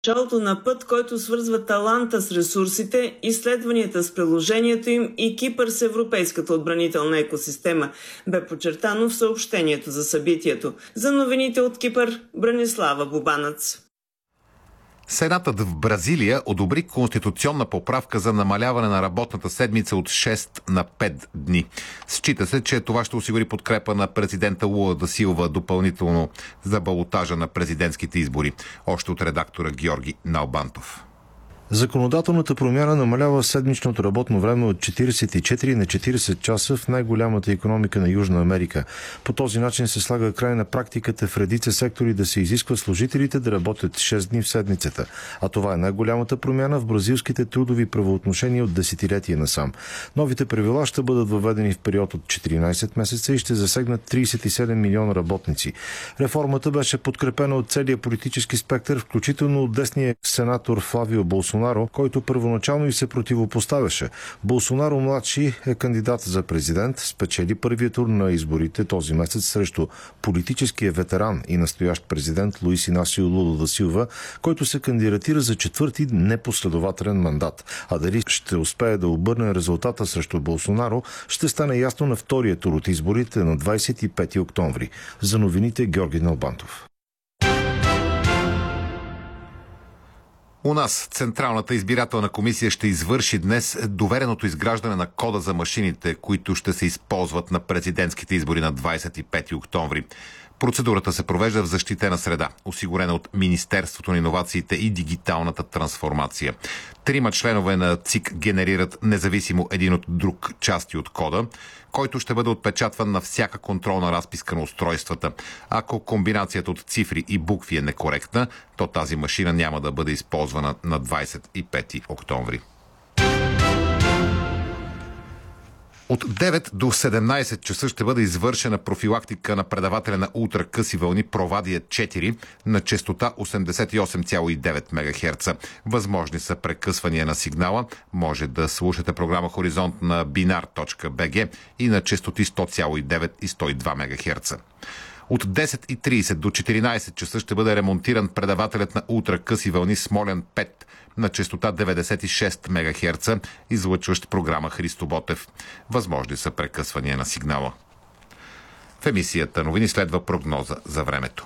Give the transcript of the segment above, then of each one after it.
Началото на път, който свързва таланта с ресурсите, изследванията с приложението им и Кипър с европейската отбранителна екосистема, бе подчертано в съобщението за събитието. За новините от Кипър, Бранислава Бубанац. Сенатът в Бразилия одобри конституционна поправка за намаляване на работната седмица от 6 на 5 дни. Счита се, че това ще осигури подкрепа на президента Лула да Силва допълнително за балотажа на президентските избори. Още от редактора Георги Налбантов. Законодателната промяна намалява седмичното работно време от 44 на 40 часа в най-голямата икономика на Южна Америка. По този начин се слага край на практиката в редица сектори да се изисква служителите да работят 6 дни в седмицата. А това е най-голямата промяна в бразилските трудови правоотношения от десетилетия насам. Новите правила ще бъдат въведени в период от 14 месеца и ще засегнат 37 милиона работници. Реформата беше подкрепена от целия политически спектър, включително от десния сенатор Флавио Болсонаро, който първоначално и се противопоставяше. Болсонаро младши е кандидат за президент, спечели първия тур на изборите този месец срещу политическия ветеран и настоящ президент Луис Инасио Лула да Силва, който се кандидатира за четвърти непоследователен мандат. А дали ще успее да обърне резултата срещу Болсонаро, ще стане ясно на втория тур от изборите на 25 октомври. За новините Георги Налбантов. У нас Централната избирателна комисия ще извърши днес довереното изграждане на кода за машините, които ще се използват на президентските избори на 25 октомври. Процедурата се провежда в защитена среда, осигурена от Министерството на иновациите и дигиталната трансформация. 3 членове на ЦИК генерират независимо един от друг части от кода, който ще бъде отпечатван на всяка контролна разписка на устройствата. Ако комбинацията от цифри и букви е некоректна, то тази машина няма да бъде използвана на 25 октомври. От 9 до 17 часа ще бъде извършена профилактика на предавателя на ултракъси вълни Провадия 4 на честота 88,9 МГц. Възможни са прекъсвания на сигнала. Може да слушате програма Хоризонт на binar.bg и на честоти 100,9 и 102 МГц. От 10:30 до 14 часа ще бъде ремонтиран предавателят на ултракъси вълни Смолян 5 на честота 96 МГц, излъчващ програма Христо Ботев. Възможни са прекъсвания на сигнала. В емисията новини следва прогноза за времето.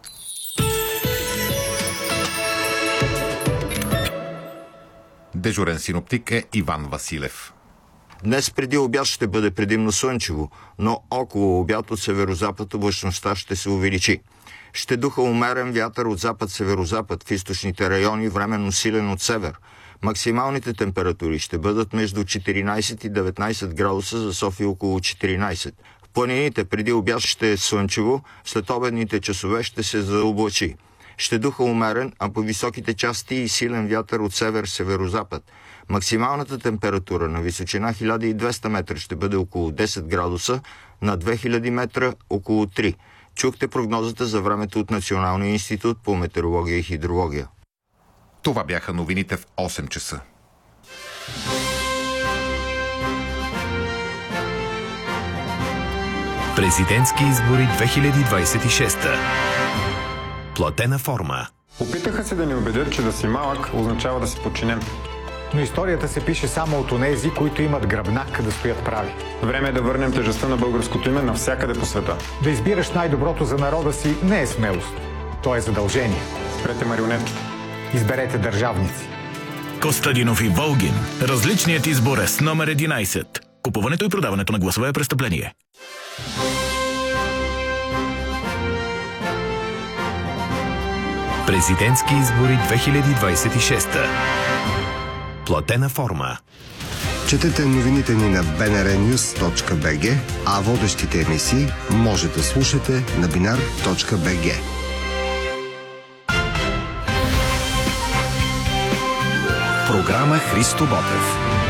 Дежурен синоптик е Иван Василев. Днес преди обяд ще бъде предимно слънчево, но около обяд от северозапад облачността ще се увеличи. Ще духа умерен вятър от запад-северозапад в източните райони, временно силен от север. Максималните температури ще бъдат между 14 и 19 градуса, за София около 14. В планините преди обяд ще е слънчево, след обедните часове ще се заоблачи. Ще духа умерен, а по високите части и силен вятър от север-северозапад. Максималната температура на височина 1200 метра ще бъде около 10 градуса, на 2000 метра около 3. Чухте прогнозата за времето от Националния институт по метеорология и хидрология. Това бяха новините в 8 часа. Президентски избори 2026. Платена форма. Опитаха се да ни убедят, че да си малък означава да си подчинен. Но историята се пише само от онези, които имат гръбнак да стоят прави. Време е да върнем тежестта на българското име навсякъде по света. Да избираш най-доброто за народа си не е смелост. То е задължение. Спрете марионетките. Изберете държавници. Костадинов и Волгин. Различният избор е с номер 11. Купуването и продаването на гласове е престъпление. Президентски избори 2026. Платена форма. Четете новините ни на bnrnews.bg, а водещите емисии може да слушате на binar.bg. Програма Христо Ботев.